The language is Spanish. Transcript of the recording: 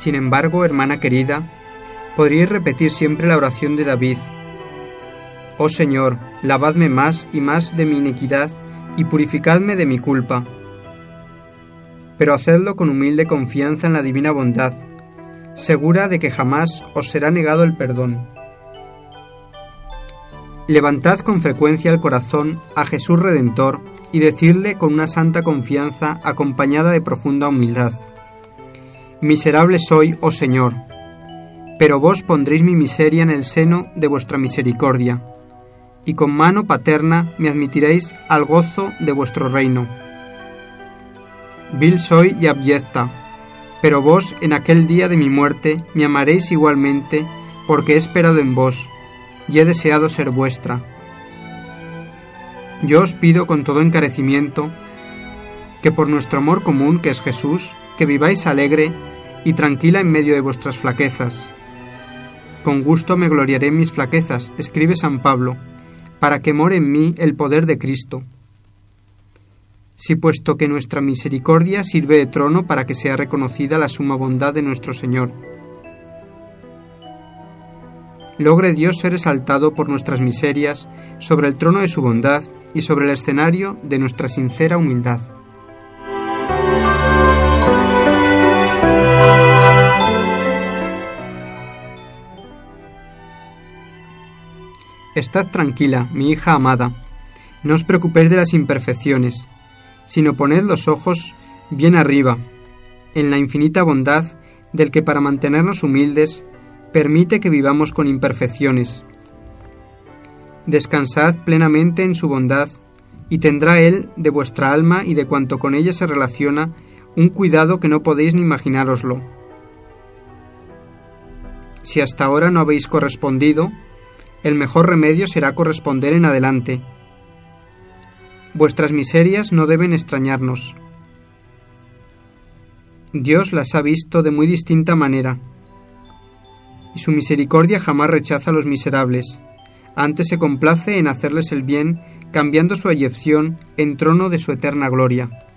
Sin embargo, hermana querida, podríais repetir siempre la oración de David: Oh Señor, lavadme más y más de mi iniquidad y purificadme de mi culpa. Pero hacedlo con humilde confianza en la divina bondad, segura de que jamás os será negado el perdón. Levantad con frecuencia el corazón a Jesús Redentor y decidle con una santa confianza acompañada de profunda humildad: Miserable soy, oh Señor, pero vos pondréis mi miseria en el seno de vuestra misericordia, y con mano paterna me admitiréis al gozo de vuestro reino. Vil soy y abyecta, pero vos en aquel día de mi muerte me amaréis igualmente, porque he esperado en vos, y he deseado ser vuestra. Yo os pido con todo encarecimiento que por nuestro amor común, que es Jesús, que viváis alegre y tranquila en medio de vuestras flaquezas. Con gusto me gloriaré en mis flaquezas, escribe San Pablo, para que more en mí el poder de Cristo. Si puesto que nuestra misericordia sirve de trono para que sea reconocida la suma bondad de nuestro Señor, logre Dios ser exaltado por nuestras miserias sobre el trono de su bondad y sobre el escenario de nuestra sincera humildad. Estad tranquila, mi hija amada, no os preocupéis de las imperfecciones, sino poned los ojos bien arriba, en la infinita bondad del que para mantenernos humildes permite que vivamos con imperfecciones. Descansad plenamente en su bondad, y tendrá Él de vuestra alma y de cuanto con ella se relaciona un cuidado que no podéis ni imaginároslo. Si hasta ahora no habéis correspondido, el mejor remedio será corresponder en adelante. Vuestras miserias no deben extrañarnos. Dios las ha visto de muy distinta manera, y su misericordia jamás rechaza a los miserables, antes se complace en hacerles el bien, cambiando su abyección en trono de su eterna gloria.